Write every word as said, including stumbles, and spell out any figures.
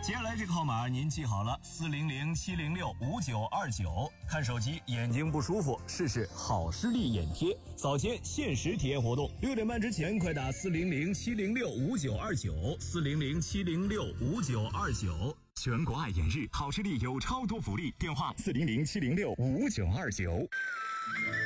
接下来这个号码您记好了，四零零七零六五九二九。看手机眼睛不舒服，试试好视力眼贴，早间限时体验活动，六点半之前快打四零零七零六五九二九，四零零七零六五九二九。 全国爱眼日，好视力有超多福利，电话四零零七零六五九二九。